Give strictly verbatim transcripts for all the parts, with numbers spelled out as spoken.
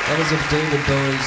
That is a David Bowie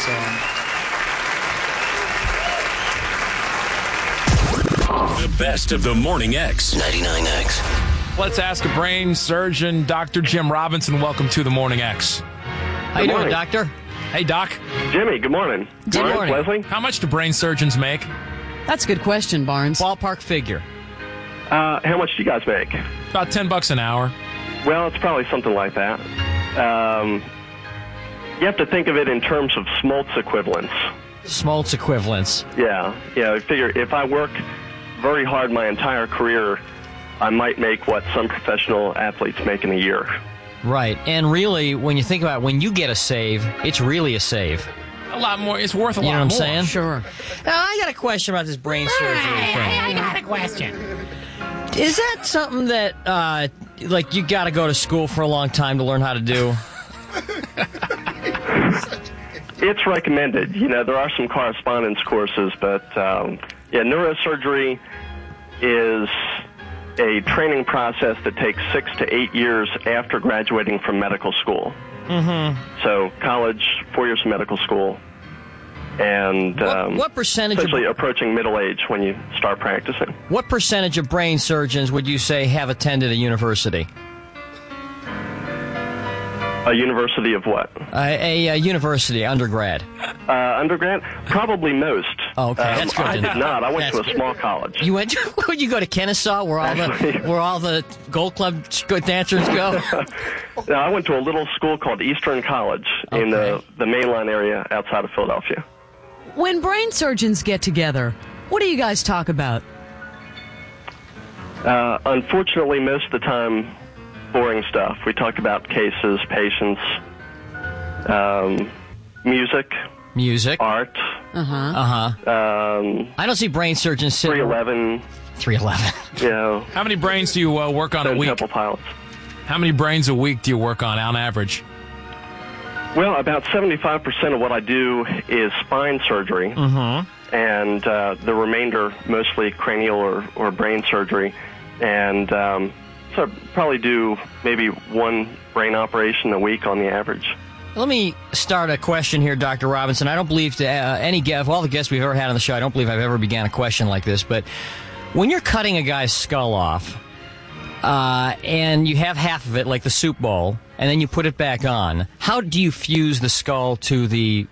song. The best of the Morning X. ninety-nine X. Let's ask a brain surgeon, Doctor Jim Robinson. Welcome to the Morning X. How you doing, Doctor? Hey, Doc. Jimmy, good morning. Good Barnes, morning. Leslie? How much do brain surgeons make? That's a good question, Barnes. Ballpark figure. Uh, how much do you guys make? About ten bucks an hour. Well, it's probably something like that. Um, you have to think of it in terms of Smoltz equivalents. Smoltz equivalents. Yeah, yeah. I figure if I work very hard my entire career, I might make what some professional athletes make in a year. Right. And really, when you think about it, when you get a save, it's really a save. A lot more. It's worth a You lot know what I'm more. saying? Sure. Now, I got a question about this brain surgery thing. I got a question. Is that something that, uh, like, you got to go to school for a long time to learn how to do? It's recommended. You know, there are some correspondence courses, but um, yeah, neurosurgery is a training process that takes six to eight years after graduating from medical school. Mm-hmm. So college, four years of medical school, and What, um, what percentage of, essentially approaching middle age when you start practicing. what percentage of brain surgeons would you say have attended a university? A university of what? Uh, a, a university, undergrad. Uh, undergrad? Probably most. Oh, okay. That's good I to did know. not. I went That's to a small college. You went to, would you go to Kennesaw where all Actually- the where all the Gold Club dancers go? No, I went to a little school called Eastern College in the, Okay. the mainline area outside of Philadelphia. When brain surgeons get together, what do you guys talk about? Uh, unfortunately, most of the time, boring stuff. We talk about cases, patients, um, music, Music. art, Uh-huh. Uh-huh. um, I don't see brain surgeons sitting... three eleven, three eleven. you know, How many brains do you uh, work on a Stone week? Temple Pilots. How many brains a week do you work on, on average? Well, about seventy-five percent of what I do is spine surgery, Mm-hmm. and uh, the remainder mostly cranial or, or brain surgery. And um, so I probably do maybe one brain operation a week on the average. Let me start a question here, Doctor Robinson. I don't believe to, uh, any guest, of all the guests we've ever had on the show, I don't believe I've ever began a question like this, but when you're cutting a guy's skull off, uh, and you have half of it, like the soup bowl, and then you put it back on, how do you fuse the skull to the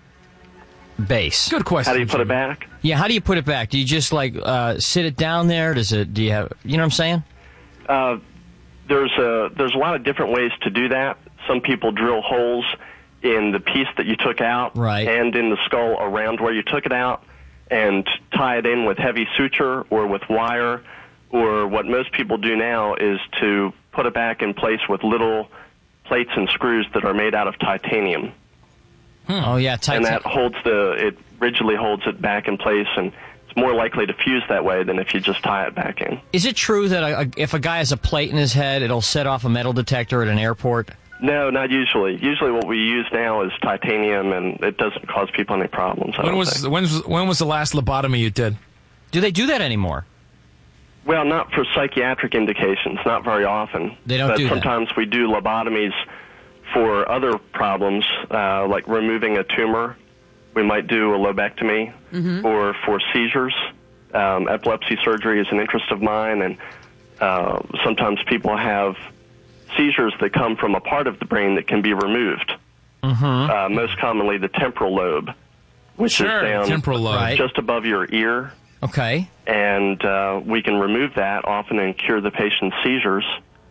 base? Good question. How do you put it Jimmy. back? Yeah, how do you put it back? Do you just, like, uh, sit it down there? Does it, do you have, you know what I'm saying? Uh, there's a there's a lot of different ways to do that. Some people drill holes in the piece that you took out, Right. and in the skull around where you took it out, and tie it in with heavy suture or with wire. Or what most people do now is to put it back in place with little plates and screws that are made out of titanium, Oh, yeah, tight. and that holds the it rigidly holds it back in place, and it's more likely to fuse that way than if you just tie it back in. Is it true that a, a, if a guy has a plate in his head, it'll set off a metal detector at an airport? No, not usually. Usually what we use now is titanium, and it doesn't cause people any problems. I When don't was think. when was when was the last lobotomy you did? Do they do that anymore? Well, not for psychiatric indications, not very often. They don't but do that. sometimes we do lobotomies for other problems, uh, like removing a tumor. We might do a lobectomy, or for seizures. Um, epilepsy surgery is an interest of mine, and uh, sometimes people have seizures that come from a part of the brain that can be removed. Mm-hmm. Uh, most commonly the temporal lobe, which Sure, is down temporal lobe. Right. just above your ear. Okay. And uh, we can remove that often and cure the patient's seizures,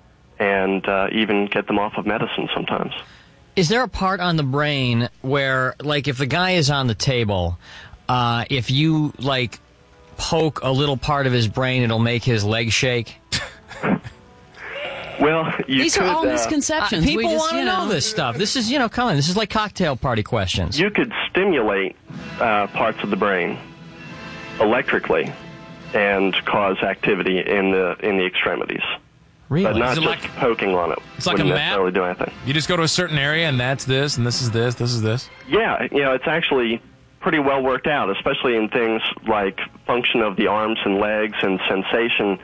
and uh, even get them off of medicine sometimes. Is there a part on the brain where, like, if the guy is on the table, uh, if you, like, poke a little part of his brain, it'll make his leg shake? Well, you These could, are all uh, misconceptions. Uh, people We just, want to you know this stuff. This is, you know, come on. This is like cocktail party questions. you could stimulate uh, parts of the brain electrically and cause activity in the in the extremities, Really? but not Is it just like- poking on it. It's like a Wouldn't map? necessarily do anything. You just go to a certain area, and that's this, and this is this, this is this. Yeah, you know, it's actually pretty well worked out, especially in things like function of the arms and legs and sensation.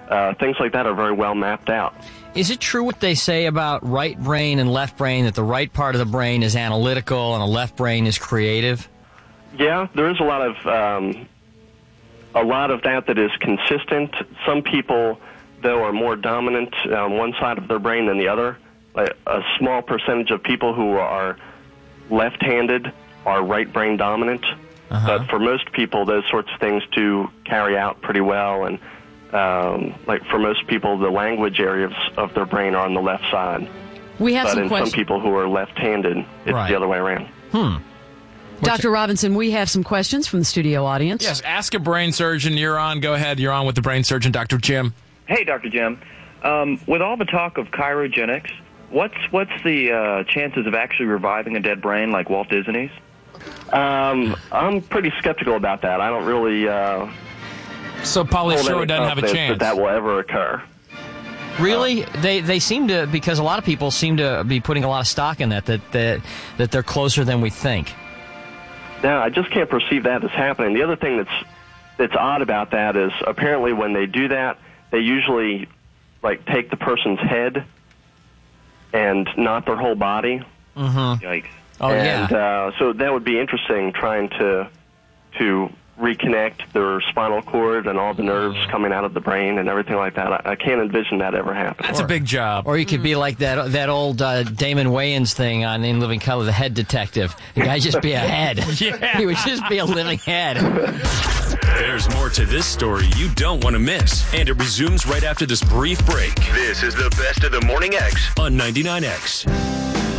uh, things like that are very well mapped out. Is it true what they say about right brain and left brain, that the right part of the brain is analytical and the left brain is creative? Yeah, there is a lot of um, a lot of that that is consistent. Some people, though, are more dominant on one side of their brain than the other. A, a small percentage of people who are left-handed are right brain dominant. Uh-huh. But for most people, those sorts of things do carry out pretty well. And um, like for most people, the language areas of their brain are on the left side. We have but some in questions. some people who are left-handed, it's Right. the other way around. Hmm. Doctor Robinson, we have some questions from the studio audience. Yes, ask a brain surgeon. You're on. Go ahead. You're on with the brain surgeon, Doctor Jim. Hey, Doctor Jim. Um, with all the talk of cryogenics, what's what's the uh, chances of actually reviving a dead brain like Walt Disney's? Um, I'm pretty skeptical about that. I don't really uh, So Pauly hold Shore any doesn't have a confidence chance. that that will ever occur. Really? They they seem to, because a lot of people seem to be putting a lot of stock in that, that, that, that they're closer than we think. No, I just can't perceive that as happening. The other thing that's that's odd about that is apparently when they do that, they usually like take the person's head and not their whole body. Mm-hmm. Yikes. Oh, and, yeah. uh, so that would be interesting, trying to to reconnect their spinal cord and all the nerves coming out of the brain and everything like that. I, I can't envision that ever happening. That's a big job. Or you could be like that that old uh, Damon Wayans thing on In Living Color, the head detective. The guy just be a head. Yeah. He would just be a living head. There's more to this story you don't want to miss, and it resumes right after this brief break. This is the best of the Morning X on ninety-nine X.